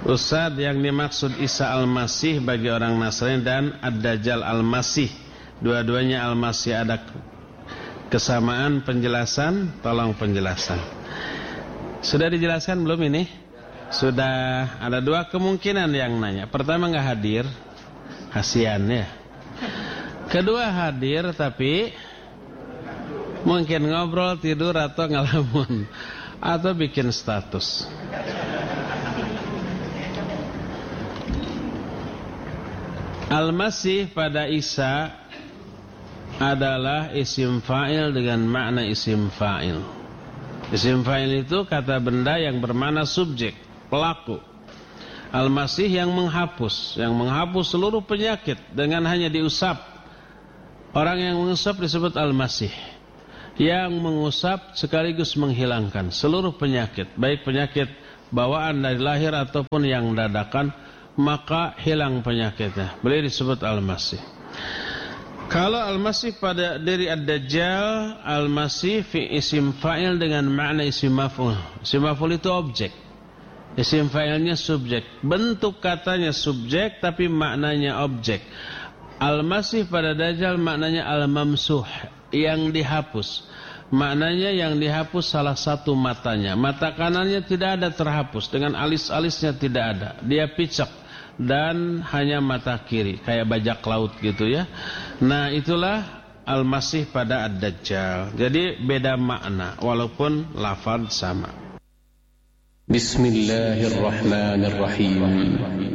Ustaz, yang dimaksud Isa Al-Masih bagi orang Nasrani dan Ad-Dajjal Al-Masih, dua-duanya Al-Masih, ada kesamaan penjelasan? Tolong penjelasan. Sudah dijelaskan belum ini? Sudah. Ada dua kemungkinan yang nanya. Pertama nggak hadir, kasihan ya. Kedua hadir tapi mungkin ngobrol, tidur, atau ngelamun, atau bikin status. Al-Masih pada Isa adalah isim fa'il dengan makna isim fa'il. Isim fa'il itu kata benda yang bermakna subjek, pelaku. Al-Masih yang menghapus seluruh penyakit dengan hanya diusap. Orang yang mengusap disebut Al-Masih. Yang mengusap sekaligus menghilangkan seluruh penyakit, baik penyakit bawaan dari lahir ataupun yang dadakan, maka hilang penyakitnya. Beliau disebut Al-Masih. Kalau Al-Masih pada diri Ad-Dajjal, Al-Masih fi isim fa'il dengan makna isim maf'ul. Isim maf'ul itu objek, isim fa'ilnya subjek. Bentuk katanya subjek tapi maknanya objek. Al-Masih pada Dajjal maknanya Al-Mamsuh, yang dihapus. Maknanya yang dihapus salah satu matanya. Mata kanannya tidak ada terhapus, dengan alis-alisnya tidak ada, dia picak, dan hanya mata kiri kayak bajak laut gitu ya. Nah, itulah Al-Masih pada Ad-Dajjal. Jadi beda makna walaupun lafaz sama. Bismillahirrahmanirrahim.